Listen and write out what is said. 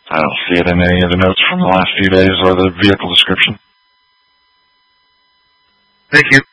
I don't see it in any of the notes from the last few days or the vehicle description. Thank you.